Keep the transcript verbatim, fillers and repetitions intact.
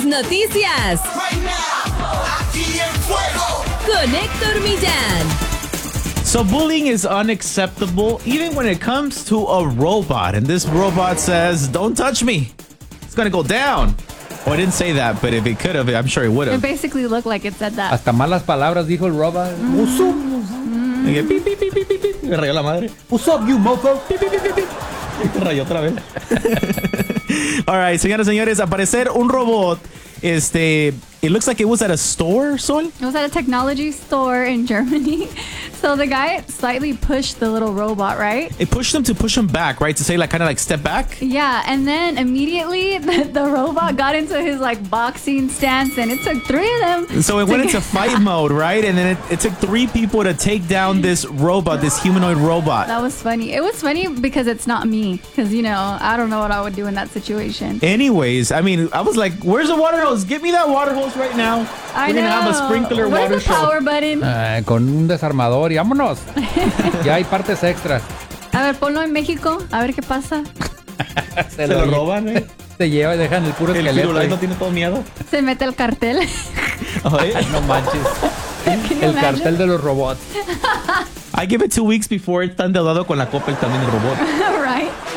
noticias con Héctor Millán. So bullying is unacceptable even when it comes to a robot. And this robot says, don't touch me. It's going to go down. Oh, I didn't say that, but if it could have, I'm sure it would It have. basically looked like it said that. Hasta malas palabras dijo el robot. What's up? Y que, pi, pi, pi, pi, pi, pi. Me rayó la madre. What's up, you mofo? Pi, pi, pi, pi, pi. Y te rayó otra vez. All right, señoras y señores, aparecer un robot. Este, it looks like it was at a store, Sol. It was at a technology store in Germany. So the guy slightly pushed the little robot, right? It pushed him to push him back, right? To say, like, kind of like step back. Yeah, and then immediately the, the robot got into his like boxing stance, and it took three of them. So it went into fight mode, right? And then it, it took three people to take down this robot, this humanoid robot. That was funny. It was funny because it's not me. Because, you know, I don't know what I would do in that situation. Anyways, I mean, I was like, where's the water hose? Give me that water hose right now. I We're know. going to have a sprinkler Where's water the show. power button? Ah, con un desarmador y vámonos. Ya hay partes extras. A ver, ponlo en México. A ver qué pasa. Se lo roban, eh. Se lleva y dejan el puro El esqueleto. Firulais ahí. no tiene todo miedo. Se mete el cartel. Oye. No manches. El cartel de los robots. I give it two weeks before está endeudado con la Coppel también el robot. Right.